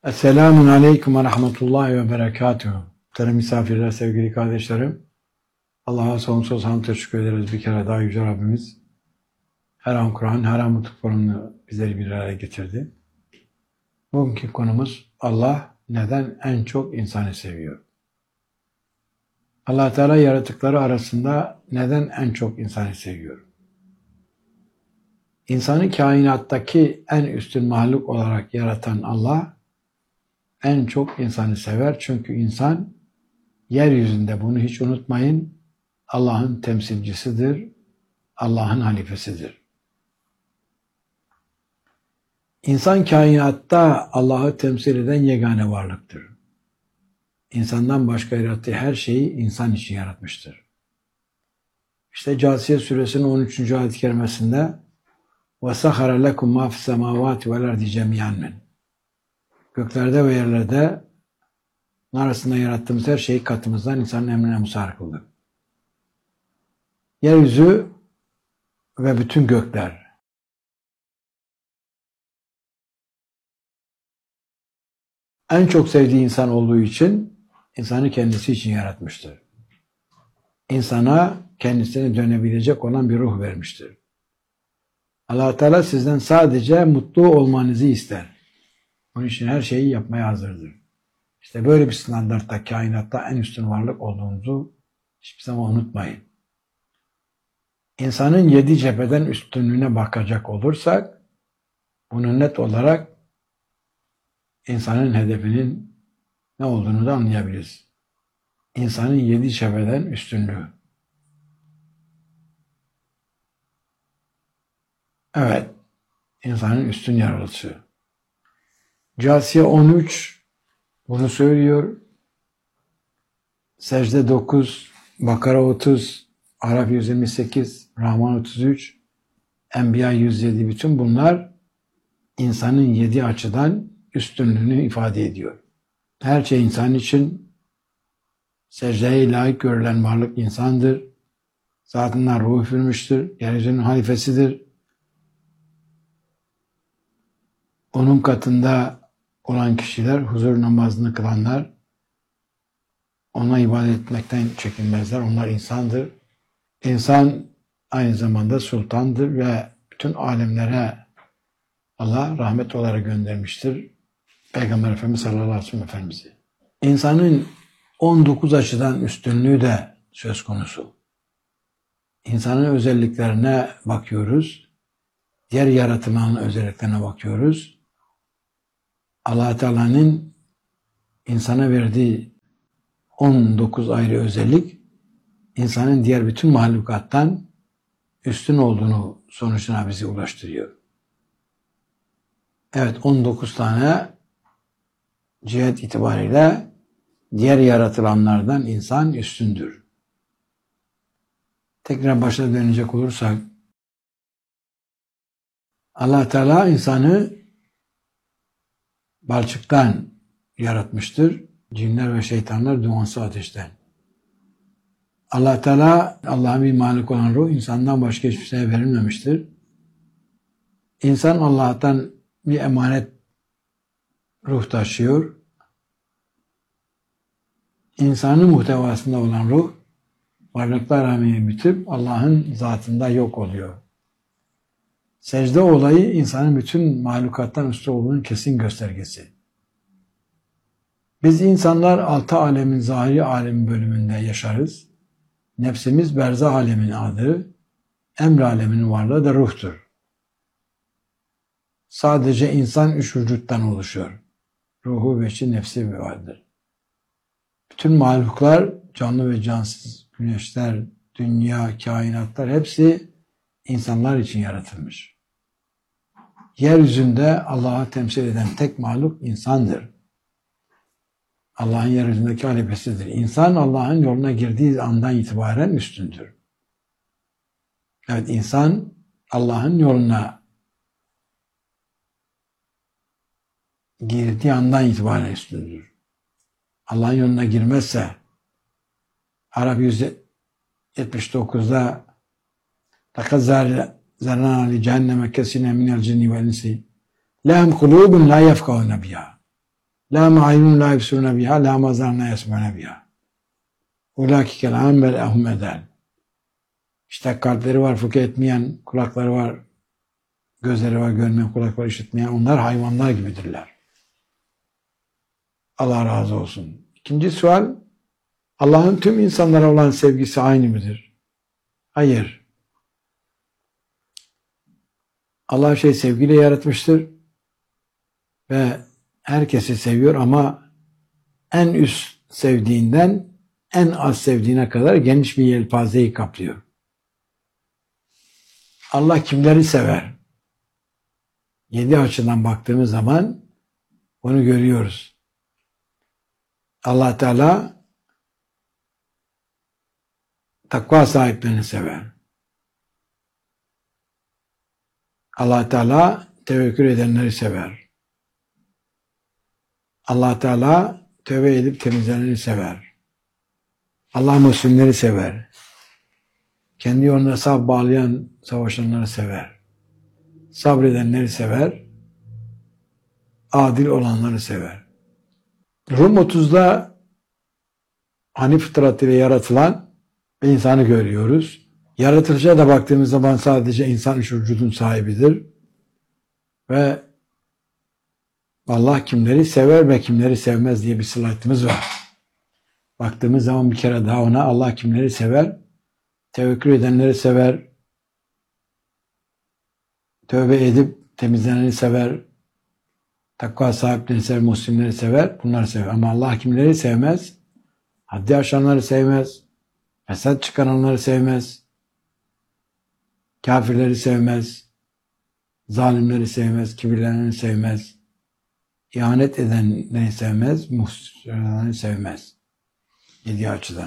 Esselamun Aleyküm ve Rahmetullahi ve Berekatuhu. Muhterem misafirler, sevgili kardeşlerim. Allah'a sonsuz hamd teşekkür ederiz bir kere daha Yüce Rabbimiz. Her an Kur'an, her an mutluluk konumunu bizleri bir araya getirdi. Bugünkü konumuz Allah neden en çok insanı seviyor? Allah Teala yaratıkları arasında neden en çok insanı seviyor? İnsanı kainattaki en üstün mahluk olarak yaratan Allah en çok insanı sever. Çünkü insan yeryüzünde, bunu hiç unutmayın, Allah'ın temsilcisidir, Allah'ın halifesidir. İnsan kainatta Allah'ı temsil eden yegane varlıktır. İnsandan başka yarattığı her şeyi insan için yaratmıştır. İşte Câsiye suresinin 13. ayet-i kerimesinde وَسَخَرَ لَكُمْ مَا فِي السَّمَاوَاتِ وَالْاَرْضِ جَمِيعًا مِنْ Göklerde ve yerlerde arasında yarattığımız her şeyi katımızdan insanın emrine musar kıldık. Yeryüzü ve bütün gökler. En çok sevdiği insan olduğu için insanı kendisi için yaratmıştır. İnsana kendisine dönebilecek olan bir ruh vermiştir. Allah Teala sizden sadece mutlu olmanızı ister. Onun için her şeyi yapmaya hazırdır. İşte böyle bir standartta, kainatta en üstün varlık olduğumuzu hiçbir zaman unutmayın. İnsanın 7 cepheden üstünlüğüne bakacak olursak, bunu net olarak insanın hedefinin ne olduğunu da anlayabiliriz. İnsanın 7 cepheden üstünlüğü. Evet, insanın üstün yaratılışı. Câsiye 13 bunu söylüyor. Secde 9, Bakara 30, Araf 128, Rahman 33, Enbiya 107, bütün bunlar insanın 7 açıdan üstünlüğünü ifade ediyor. Her şey insan için secdeye layık görülen varlık insandır. Zatından ruh üfürmüştür. Yeryüzünün halifesidir. Onun katında olan kişiler, huzur namazını kılanlar, ona ibadet etmekten çekinmezler. Onlar insandır. İnsan aynı zamanda sultandır ve bütün alemlere Allah rahmet olarak göndermiştir. Peygamber Efendimiz sallallahu aleyhi ve sellem Efendimiz'i. İnsanın 19 açıdan üstünlüğü de söz konusu. İnsanın özelliklerine bakıyoruz. Diğer yaratımların özelliklerine bakıyoruz. Allah Teala'nın insana verdiği 19 ayrı özellik insanın diğer bütün mahlukattan üstün olduğunu sonucuna bizi ulaştırıyor. Evet, 19 tane cihet itibariyle diğer yaratılanlardan insan üstündür. Tekrar başa dönecek olursak, Allah Teala insanı balçıktan yaratmıştır. Cinler ve şeytanlar dumansı ateşten. Allah Teala, Allah'ın bir malik olan ruh insandan başka hiçbir şeye verilmemiştir. İnsan Allah'tan bir emanet ruh taşıyor. İnsanın muhtevasında olan ruh varlıklar alemini bitip Allah'ın zatında yok oluyor. Secde olayı insanın bütün mahlukattan üstü olduğunun kesin göstergesi. Biz insanlar 6 alemin zahiri alemi bölümünde yaşarız. Nefsimiz berzah aleminin adı, emr aleminin varlığı da ruhtur. Sadece insan 3 vücuttan oluşuyor. Ruhu, veçi, nefsi vardır. Bütün mahluklar, canlı ve cansız, güneşler, dünya, kainatlar hepsi insanlar için yaratılmış. Yeryüzünde Allah'ı temsil eden tek mahluk insandır. Allah'ın yeryüzündeki halifesidir. İnsan Allah'ın yoluna girdiği andan itibaren üstündür. Evet, insan Allah'ın yoluna girdiği andan itibaren üstündür. Allah'ın yoluna girmezse Araf 179'da لَقَدْ زَرَّنَا لِجَهَنَّمَ كَثِيرًا مِنَ الْجِنِّ وَالْإِنسِ لَهُمْ قُلُوبٌ لَا يَفْقَهُونَ بِهَا La ma'inun la yefsuna biha, la mazarna yesmuna biha. Ulakikel amel ehum eder. İşte kalpleri var, fıkh etmeyen, kulakları var, gözleri var, görmeyen, kulakları işitmeyen, onlar hayvanlar gibidirler. Allah razı olsun. İkinci sual, Allah'ın tüm insanlara olan sevgisi aynı mıdır? Hayır. Allah sevgiyle yaratmıştır ve herkesi seviyor ama en üst sevdiğinden en az sevdiğine kadar geniş bir yelpazeyi kaplıyor. Allah kimleri sever? 7 açıdan baktığımız zaman onu görüyoruz. Allah Teala takva sahiplerini sever. Allah Teala tevekkül edenleri sever. Allah Teala tövbe edip temizleneni sever. Allah Müslümanları sever. Kendi yoluna saf bağlayan savaşanları sever. Sabredenleri sever. Adil olanları sever. Rum 30'da Hanif fıtratıyla yaratılan bir insanı görüyoruz. Yaratılışa da baktığımız zaman sadece insan üç vücudun sahibidir. Ve Allah kimleri sever ve kimleri sevmez diye bir slaytımız var. Baktığımız zaman bir kere daha ona Allah kimleri sever, tevekkül edenleri sever, tövbe edip temizleneni sever, takva sahiplerini sever, Müslümanları sever, bunları sever. Ama Allah kimleri sevmez, haddi aşanları sevmez, fesat çıkaranları sevmez, kafirleri sevmez, zalimleri sevmez, kibirleneni sevmez, ihanet edenleri sevmez, muhsinleri sevmez. 7 açıdan.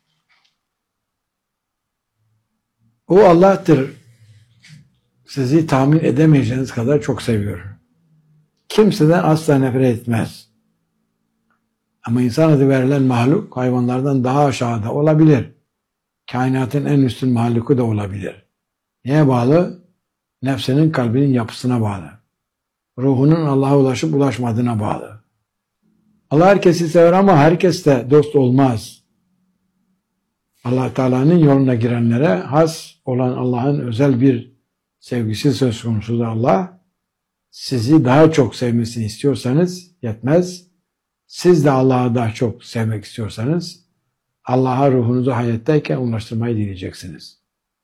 O Allah'tır. Sizi tahmin edemeyeceğiniz kadar çok seviyor. Kimseden asla nefret etmez. Ama insan adı verilen mahluk hayvanlardan daha aşağıda olabilir. Kainatın en üstün mahluku da olabilir. Neye bağlı? Nefsinin, kalbinin yapısına bağlı. Ruhunun Allah'a ulaşıp ulaşmadığına bağlı. Allah herkesi sever ama herkes de dost olmaz. Allah Teala'nın yoluna girenlere has olan Allah'ın özel bir sevgisi söz konusudur. Allah sizi daha çok sevmesini istiyorsanız yetmez. Siz de Allah'ı daha çok sevmek istiyorsanız Allah'a ruhunuzu hayattayken ulaştırmayı dileyeceksiniz.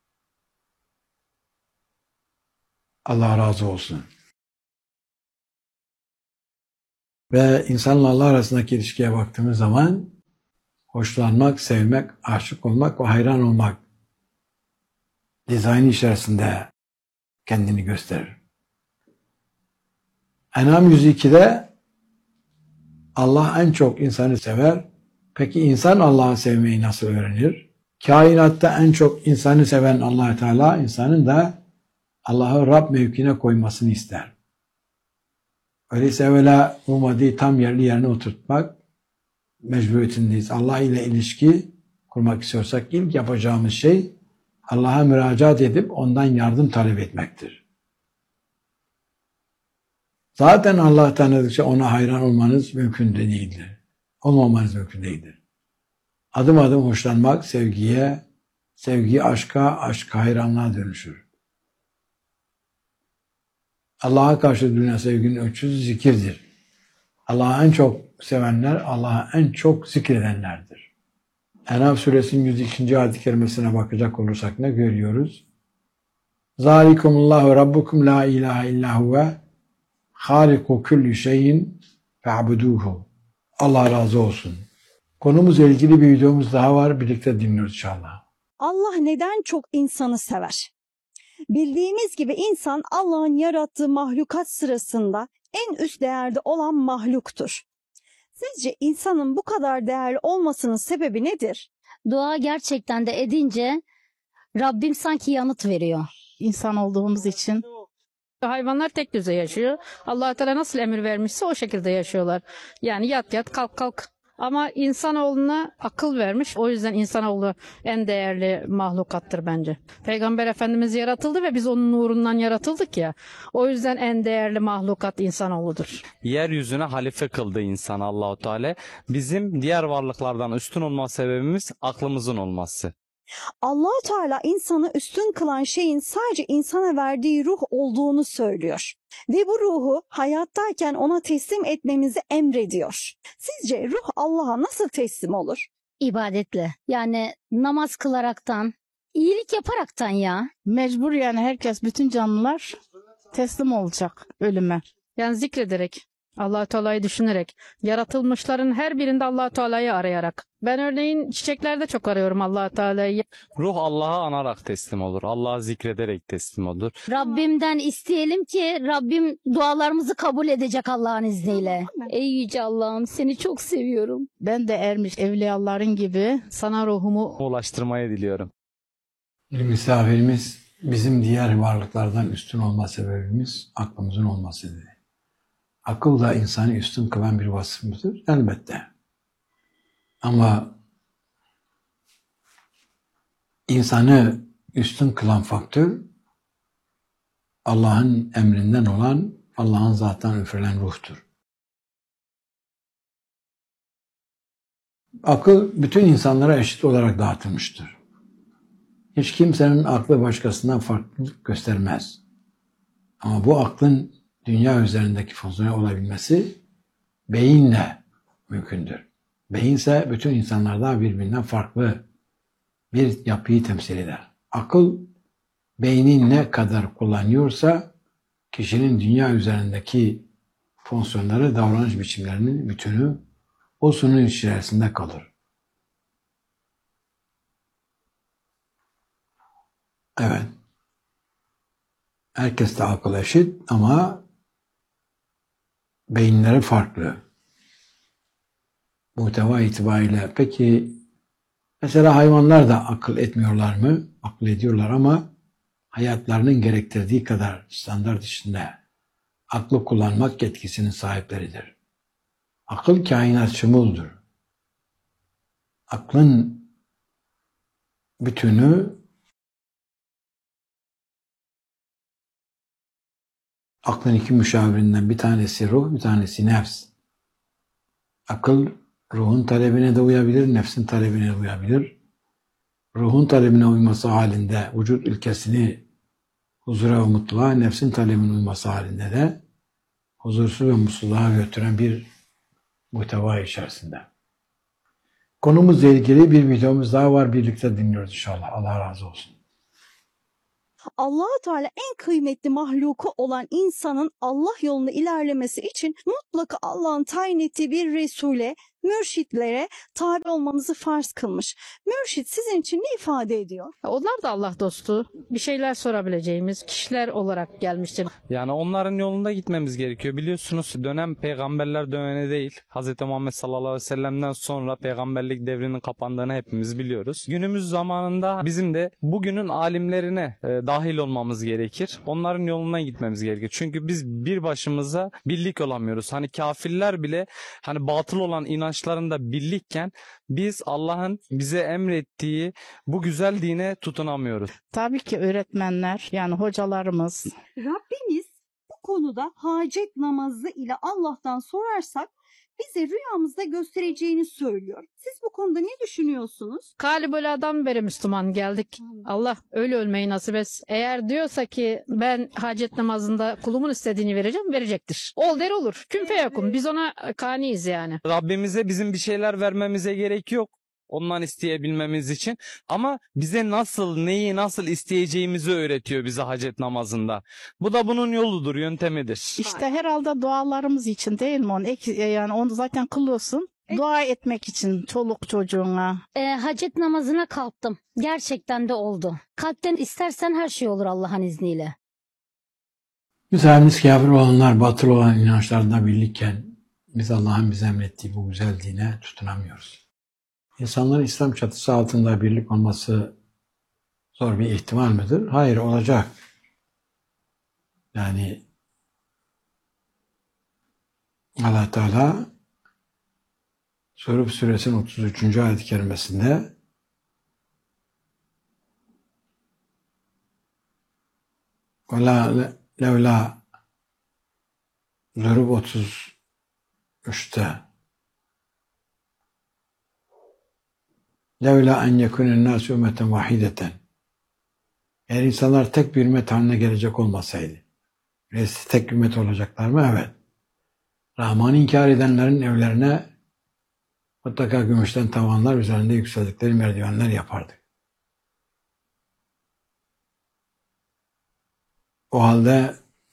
Allah razı olsun. Ve insanla Allah arasındaki ilişkiye baktığımız zaman hoşlanmak, sevmek, aşık olmak ve hayran olmak dizayn içerisinde kendini gösterir. En'am 102'de Allah en çok insanı sever. Peki insan Allah'ı sevmeyi nasıl öğrenir? Kainatta en çok insanı seven Allah Teala insanın da Allah'ı Rab mevkine koymasını ister. Öyleyse evvela umadi tam yerine oturtmak mecburiyetindeyiz. Allah ile ilişki kurmak istiyorsak ilk yapacağımız şey Allah'a müracaat edip ondan yardım talep etmektir. Zaten Allah tanıdıkça ona hayran olmanız mümkün de değildir. Olmamanız mümkün değildir. Adım adım hoşlanmak sevgi aşka, aşk hayranlığa dönüşür. Allah'a karşı duyulan sevginin ölçüsü zikirdir. Allah'ı en çok sevenler, Allah'ı en çok zikredenlerdir. En'am suresinin 102. ayet-i kerimesine bakacak olursak ne görüyoruz? Zalikumullahu rabbukum la ilahe illa huve haliku kulli şeyin fe'buduhu. Allah razı olsun. Konumuzla ilgili bir videomuz daha var. Birlikte dinliyoruz inşallah. Allah neden çok insanı sever? Bildiğimiz gibi insan Allah'ın yarattığı mahlukat sırasında en üst değerde olan mahluktur. Sizce insanın bu kadar değerli olmasının sebebi nedir? Dua gerçekten de edince Rabbim sanki yanıt veriyor. İnsan olduğumuz için. Hayvanlar tek düze yaşıyor. Allah Teala nasıl emir vermişse o şekilde yaşıyorlar. Yani yat yat kalk kalk. Ama insanoğluna akıl vermiş. O yüzden insanoğlu en değerli mahlukattır bence. Peygamber Efendimiz yaratıldı ve biz onun nurundan yaratıldık ya. O yüzden en değerli mahlukat insanoğludur. Yeryüzüne halife kıldı insan Allahu Teala. Bizim diğer varlıklardan üstün olma sebebimiz aklımızın olması. Allah-u Teala insanı üstün kılan şeyin sadece insana verdiği ruh olduğunu söylüyor. Ve bu ruhu hayattayken ona teslim etmemizi emrediyor. Sizce ruh Allah'a nasıl teslim olur? İbadetle. Yani namaz kılaraktan, iyilik yaparaktan ya. Mecbur yani herkes, bütün canlılar teslim olacak ölüme. Yani zikrederek, Allah-u Teala'yı düşünerek, yaratılmışların her birinde Allah-u Teala'yı arayarak. Ben örneğin çiçeklerde çok arıyorum Allah-u Teala'yı. Ruh Allah'a anarak teslim olur. Allah'a zikrederek teslim olur. Rabbimden isteyelim ki Rabbim dualarımızı kabul edecek Allah'ın izniyle. Ey yüce Allah'ım, seni çok seviyorum. Ben de ermiş evliyaların gibi Sana ruhumu Ulaştırmayı diliyorum. Bir misafirimiz bizim diğer varlıklardan üstün olma sebebimiz aklımızın olmasıdır. Akıl da insanı üstün kılan bir vasıfımızdır elbette. Ama insanı üstün kılan faktör Allah'ın emrinden olan, Allah'ın zattan üfürülen ruhtur. Akıl bütün insanlara eşit olarak dağıtılmıştır. Hiç kimsenin aklı başkasından farklılık göstermez. Ama bu aklın dünya üzerindeki fonksiyonu olabilmesi beyinle mümkündür. Beyin ise bütün insanlarda birbirinden farklı bir yapıyı temsil eder. Akıl beyni ne kadar kullanıyorsa kişinin dünya üzerindeki fonksiyonları, davranış biçimlerinin bütünü o sunun içerisinde kalır. Evet. Herkes de akıl eşit ama beyinleri farklı. Muhteva itibariyle. Peki mesela hayvanlar da akıl etmiyorlar mı? Akıl ediyorlar ama hayatlarının gerektirdiği kadar standart içinde aklı kullanmak yetkisinin sahipleridir. Akıl kainat şumuldur. Aklın bütünü aklın iki müşavirinden bir tanesi ruh, bir tanesi nefs. Akıl ruhun talebine de uyabilir, nefsin talebine de uyabilir. Ruhun talebine uyması halinde vücut ilkesini huzura ve mutluluğa, nefsin talebine uyması halinde de huzursuz ve mutsuzluğa götüren bir muhteva içerisinde. Konumuzla ilgili bir videomuz daha var. Birlikte dinliyoruz inşallah. Allah razı olsun. Allah-u Teala en kıymetli mahluku olan insanın Allah yolunda ilerlemesi için mutlaka Allah'ın tayin ettiği bir Resul'e, mürşitlere tabi olmamızı farz kılmış. Mürşit sizin için ne ifade ediyor? onlar da Allah dostu. Bir şeyler sorabileceğimiz kişiler olarak gelmiştir. Yani onların yolunda gitmemiz gerekiyor. Biliyorsunuz dönem peygamberler dönemi değil. Hz. Muhammed sallallahu aleyhi ve sellem'den sonra peygamberlik devrinin kapandığını hepimiz biliyoruz. Günümüz zamanında bizim de bugünün alimlerine dahil olmamız gerekir. Onların yolundan gitmemiz gerekir. Çünkü biz bir başımıza birlik olamıyoruz. Hani kafirler bile hani batıl olan inançlarında birlikken biz Allah'ın bize emrettiği bu güzel dine tutunamıyoruz. tabii ki öğretmenler, yani hocalarımız, Rabbimiz bu konuda hacet namazı ile Allah'tan sorarsak bize rüyamızda göstereceğini söylüyor. Siz bu konuda ne düşünüyorsunuz? Kaliböla'dan beri Müslüman geldik. Allah öyle ölmeyi nasip etsin. Eğer diyorsa ki ben hacet namazında kulumun istediğini vereceğim, verecektir. Ol der olur. Kün feyekun. Biz ona kaniyiz yani. Rabbimize bizim bir şeyler vermemize gerek yok. Ondan isteyebilmemiz için. Ama bize nasıl, neyi nasıl isteyeceğimizi öğretiyor bize hacet namazında. Bu da bunun yoludur, yöntemidir. işte herhalde dualarımız için değil mi? Yani onu zaten kılıyorsun. Dua etmek için çoluk çocuğuna. Hacet namazına kalktım. Gerçekten de oldu. Kalpten istersen her şey olur Allah'ın izniyle. Müsaadeniz kafir olanlar batıl olan inançlarında birlikken biz Allah'ın bize emrettiği bu güzel dine tutunamıyoruz. İnsanların İslam çatısı altında birlik olması zor bir ihtimal midir? Hayır, olacak. Yani Allah Teala Zuhruf suresinin 33. ayet-i kerimesinde levla Zuhruf 33'te levla en yekûnen nâsû ümmeten vahideten, eğer insanlar tek bir ümmet haline gelecek olmasaydı, birisi tek ümmet olacaklar mı? Evet. Rahman'ı inkar edenlerin evlerine mutlaka gümüşten tavanlar üzerinde yükseldikleri merdivenler yapardık. O halde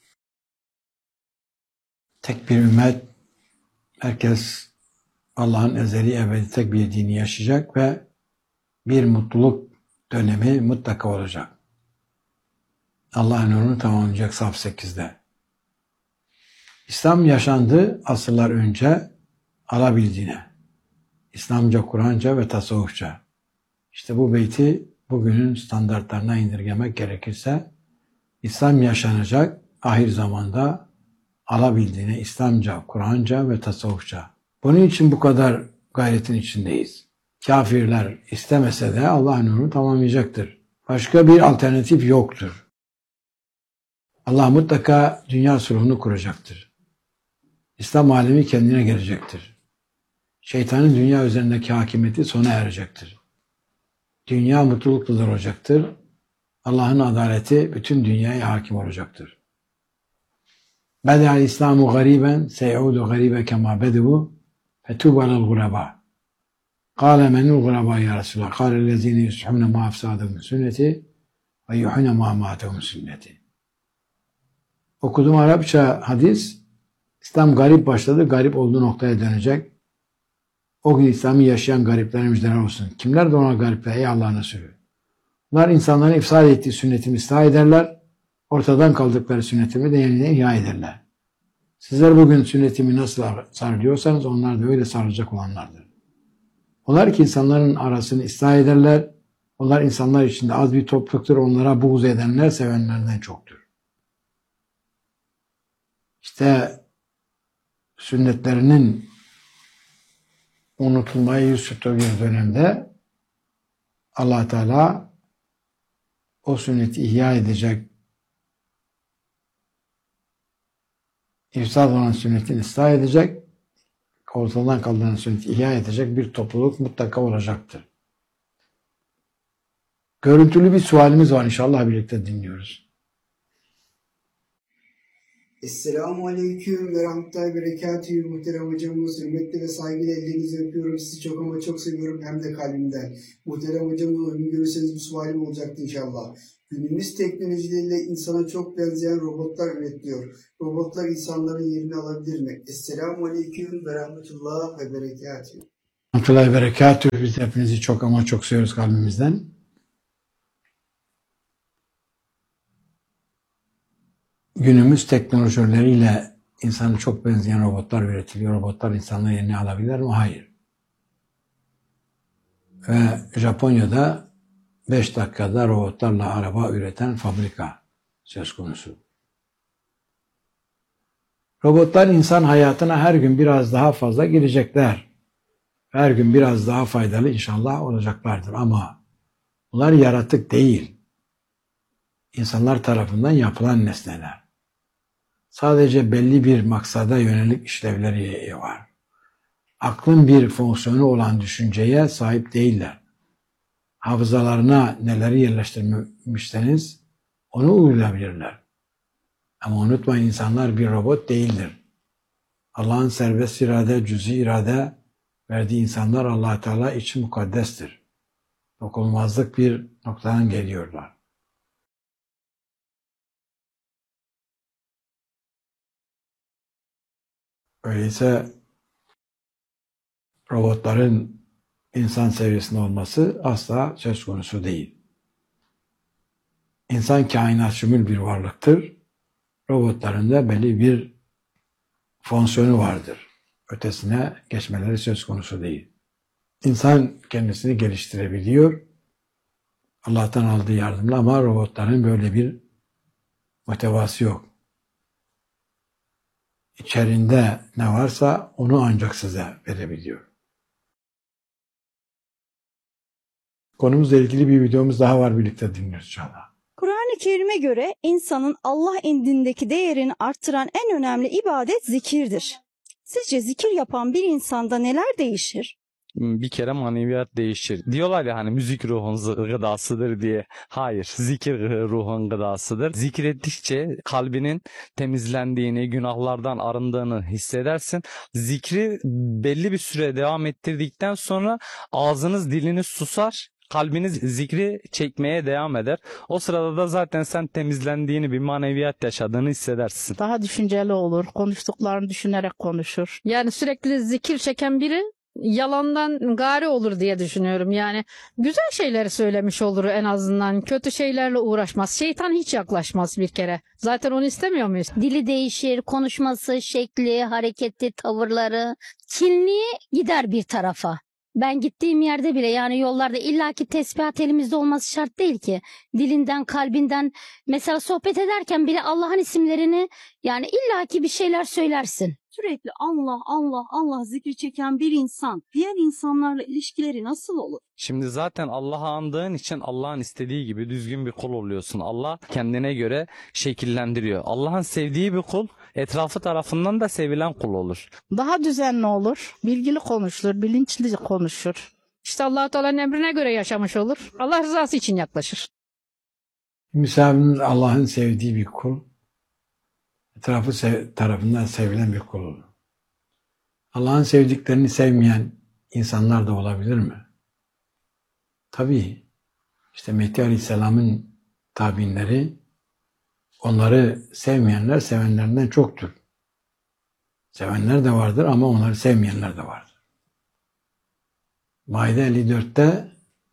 tek bir ümmet, herkes Allah'ın ezeli ebedi tek bir dini yaşayacak ve bir mutluluk dönemi mutlaka olacak. Allah'ın nurunu tamamlayacak Saf 8'de. İslam yaşandı asırlar önce alabildiğine. İslamca, Kur'anca ve tasavvufça. İşte bu beyti bugünün standartlarına indirgemek gerekirse İslam yaşanacak ahir zamanda alabildiğine İslamca, Kur'anca ve tasavvufça. Bunun için bu kadar gayretin içindeyiz. Kafirler istemese de Allah'ın nurunu tamamlayacaktır. Başka bir alternatif yoktur. Allah mutlaka dünya sulhunu kuracaktır. İslam alemi kendine gelecektir. Şeytanın dünya üzerindeki hakimiyeti sona erecektir. Dünya mutlulukla olacaktır. Allah'ın adaleti bütün dünyaya hakim olacaktır. Beda'l İslamu gariben seyudu garibe kema bedu fetuba lil guraba. Kâle menul guraba ya Resulallah. Kâle lezîne yushûne ma afsâdehum sünneti ve yuhûne ma mâtehum sünneti. Okuduğum Arapça hadis, İslam garip başladı, garip olduğu noktaya dönecek. O gün İslam'ı yaşayan gariplere müjdeler olsun. Kimler de ona garipler? Ey Allah'ın Resulü. Bunlar insanların ifsad ettiği sünnetimi ıslah ederler. Ortadan kaldıkları sünnetimi de yeniden ihya ederler. Sizler bugün sünnetimi nasıl sarılıyorsanız onlar da öyle sarılacak olanlardır. Onlar ki insanların arasını ıslah ederler. Onlar insanlar içinde az bir topluluktur. Onlara buğz edenler sevenlerden çoktur. İşte sünnetlerinin unutulmaya yüz tuttuğu bir dönemde Allah Teala o sünneti ihya edecek, ifsad olan sünnetini ıslah edecek, ortadan kaldıran sünneti ihya edecek bir topluluk mutlaka olacaktır. Görüntülü bir sualimiz var, inşallah birlikte dinliyoruz. Esselamu Aleyküm ve Rahmetullahi Berekatühü. Muhterem hocamız, hürmetle ve saygıyla ellerinizi öpüyorum. Sizi çok ama çok seviyorum, hem de kalbimden. Muhterem hocamız, uygun görürseniz bu sualim olacaktı inşallah. Günümüz teknolojileriyle insana çok benzeyen robotlar üretiliyor. Robotlar insanların yerini alabilir mi? Esselamu Aleyküm ve Rahmetullahi ve Berekatühü. Rahmetullahi ve Berekatühü. Biz hepinizi çok ama çok seviyoruz kalbimizden. Günümüz teknolojileriyle insana çok benzeyen robotlar üretiliyor. Robotlar insanların yerini alabilir mi? Hayır. Ve Japonya'da 5 dakikada robotlarla araba üreten fabrika söz konusu. Robotlar insan hayatına her gün biraz daha fazla girecekler. Her gün biraz daha faydalı inşallah olacaklardır. Ama bunlar yaratık değil. İnsanlar tarafından yapılan nesneler. Sadece belli bir maksada yönelik işlevleri var. Aklın bir fonksiyonu olan düşünceye sahip değiller. Hafızalarına neleri yerleştirmişseniz onu uygulayabilirler. Ama unutmayın, insanlar bir robot değildir. Allah'ın serbest irade, cüz'i irade verdiği insanlar Allah-u Teala için mukaddestir. Dokunulmazlık bir noktadan geliyorlar. Öyleyse robotların insan seviyesinde olması asla söz konusu değil. İnsan kainat şumul bir varlıktır. Robotların da belli bir fonksiyonu vardır. Ötesine geçmeleri söz konusu değil. İnsan kendisini geliştirebiliyor. Allah'tan aldığı yardımla, ama robotların böyle bir muhtevası yok. İçerinde ne varsa onu ancak size verebiliyor. Konumuzla ilgili bir videomuz daha var, birlikte dinliyoruz inşallah. Kur'an-ı Kerim'e göre insanın Allah indindeki değerini arttıran en önemli ibadet zikirdir. Sizce zikir yapan bir insanda neler değişir? Bir kere maneviyat değişir. Diyorlar ya hani müzik ruhun gıdasıdır diye. Hayır, zikir ruhun gıdasıdır. Zikir ettikçe kalbinin temizlendiğini, günahlardan arındığını hissedersin. Zikri belli bir süre devam ettirdikten sonra ağzınız diliniz susar. Kalbiniz zikri çekmeye devam eder. O sırada da zaten sen temizlendiğini, bir maneviyat yaşadığını hissedersin. Daha düşünceli olur. Konuştuklarını düşünerek konuşur. Yani sürekli zikir çeken biri yalandan gari olur diye düşünüyorum. Yani güzel şeyleri söylemiş olur en azından. Kötü şeylerle uğraşmaz. Şeytan hiç yaklaşmaz bir kere. Zaten onu istemiyor muyuz? Dili değişir, konuşması, şekli, hareketi, tavırları, kinliği gider bir tarafa. Ben gittiğim yerde bile yani yollarda illaki tesbihat elimizde olması şart değil ki. Dilinden, kalbinden mesela sohbet ederken bile Allah'ın isimlerini yani illaki bir şeyler söylersin. Sürekli Allah, Allah, Allah zikri çeken bir insan diğer insanlarla ilişkileri nasıl olur? Şimdi zaten Allah'ı andığın için Allah'ın istediği gibi düzgün bir kul oluyorsun. Allah kendine göre şekillendiriyor. Allah'ın sevdiği bir kul etrafı tarafından da sevilen kul olur. Daha düzenli olur. Bilgili konuşur, bilinçli konuşur. İşte Allah-u Teala'nın emrine göre yaşamış olur. Allah rızası için yaklaşır. Misafirimiz Allah'ın sevdiği bir kul, etrafı tarafından sevilen bir kul olur. Allah'ın sevdiklerini sevmeyen insanlar da olabilir mi? Tabii. İşte Mehdi Aleyhisselam'ın tabinleri, onları sevmeyenler sevenlerinden çoktur. Sevenler de vardır ama onları sevmeyenler de vardır. Maide 54'te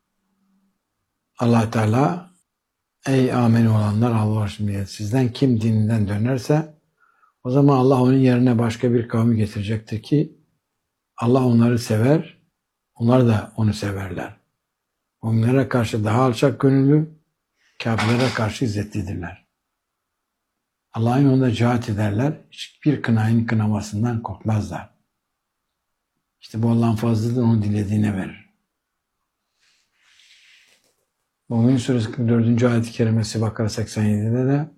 Allah Teala, ey ameni olanlar, Allah şimdi sizden kim dininden dönerse o zaman Allah onun yerine başka bir kavmi getirecektir ki Allah onları sever, onlar da onu severler. Müminlere karşı daha alçak gönüllü, kafirlere karşı izzetlidirler. Allah'ın yolunda cihat ederler, hiçbir kınayın kınamasından korkmazlar. İşte bu Allah'ın fazlılığı onu dilediğine verir. Mümin Suresi 44. ayet-i kerimesi Bakara 87'de de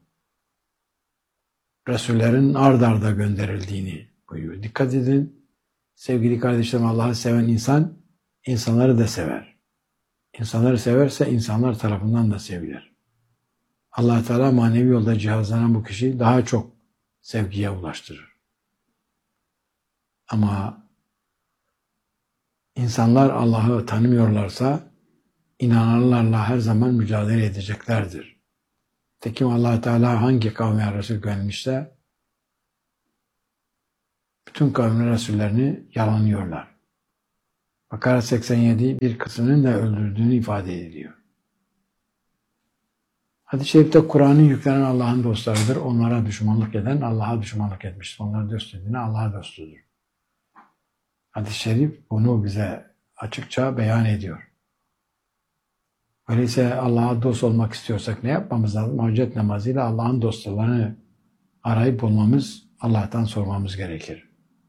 Resullerin ard arda gönderildiğini buyuruyor. Dikkat edin, sevgili kardeşlerim, Allah'ı seven insan, insanları da sever. İnsanları severse insanlar tarafından da sevilir. Allah Teala manevi yolda cihazlanan bu kişiyi daha çok sevgiye ulaştırır. Ama insanlar Allah'ı tanımıyorlarsa inananlarla her zaman mücadele edeceklerdir. Tekim Allah Teala hangi kavme Resul göndermişse bütün kavmin Resullerini yalanlıyorlar. Bakara 87 bir kısmının da öldürdüğünü ifade ediliyor. Hadis-i şerifte Kur'an'ın yüklenen Allah'ın dostlarıdır. Onlara düşmanlık eden Allah'a düşmanlık etmiştir. Onları dost edene Allah'a dostudur. Hadis-i şerif bunu bize açıkça beyan ediyor. Öyleyse Allah'a dost olmak istiyorsak ne yapmamız lazım? Hacet namazıyla Allah'ın dostlarını arayıp bulmamız, Allah'tan sormamız gerekir.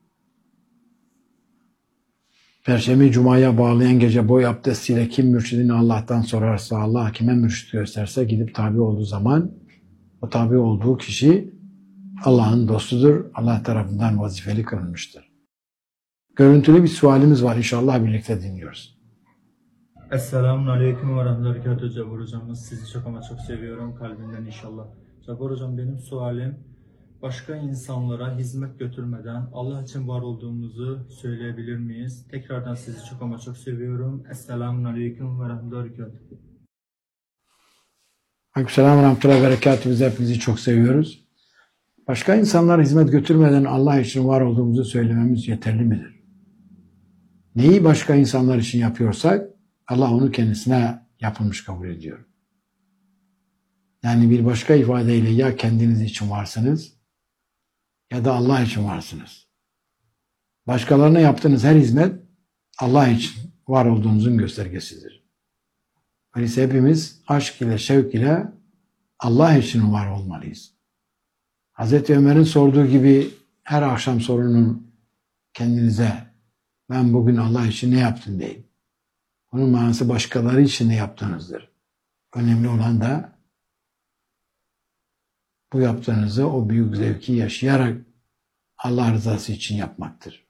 Perşembe Cuma'ya bağlayan gece boy abdestiyle kim mürşidini Allah'tan sorarsa, Allah kime mürşid gösterse gidip tabi olduğu zaman o tabi olduğu kişi Allah'ın dostudur. Allah tarafından vazifeli kılınmıştır. Görüntülü bir sualimiz var. İnşallah birlikte dinliyoruz. Esselamun Aleyküm ve Rahmetullahi ve Berekatuhu Cabbar Hocamız. Sizi çok ama çok seviyorum kalbimden inşallah. Cabbar Hocam, benim sualim, başka insanlara hizmet götürmeden Allah için var olduğumuzu söyleyebilir miyiz? Tekrardan sizi çok ama çok seviyorum. Esselamun Aleyküm ve Rahmetullahi ve Berekatuhu. Aleykümselam ve Rahmetullahi ve Berekatuhu. Biz hepinizi çok seviyoruz. Başka insanlara hizmet götürmeden Allah için var olduğumuzu söylememiz yeterli midir? Neyi başka insanlar için yapıyorsak Allah onu kendisine yapılmış kabul ediyor. Yani bir başka ifadeyle ya kendiniz için varsınız ya da Allah için varsınız. Başkalarına yaptığınız her hizmet Allah için var olduğunuzun göstergesidir. Öyleyse hepimiz aşk ile şevk ile Allah için var olmalıyız. Hazreti Ömer'in sorduğu gibi her akşam sorunun kendinize, ben bugün Allah için ne yaptım deyin. Onun manası başkaları için de yaptığınızdır. Önemli olan da bu yaptığınızı o büyük zevki yaşayarak Allah rızası için yapmaktır.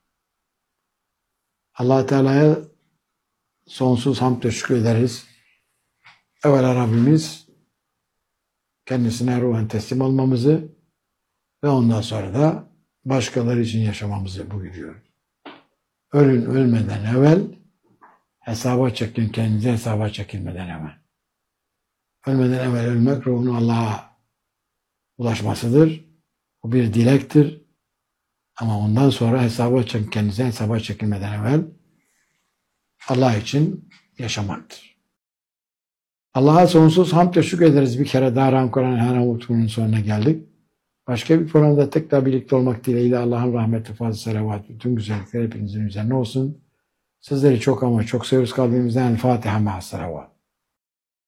Allah Teala'ya sonsuz hamd ve şükür ederiz. Evvela Rabbimiz kendisine ruhen teslim olmamızı ve ondan sonra da başkaları için yaşamamızı buyuruyor. Ölün ölmeden evvel hesaba çekin, kendinize hesaba çekilmeden evvel. Ölmeden evvel ölmek ruhun Allah'a ulaşmasıdır. Bu bir dilektir. Ama ondan sonra kendinize hesaba çekilmeden evvel Allah için yaşamaktır. Allah'a sonsuz hamd ve şükür ederiz. Bir kere daha Ram-Kur'an Hanavut'un sonuna geldik. Başka bir programda tekrar birlikte olmak dileğiyle Allah'ın rahmeti, fazla selavat, bütün güzellikler hepinizin üzerine olsun. Sizleri çok ama çok seviyoruz. Kalbimizden El Fatiha ma'as selavat.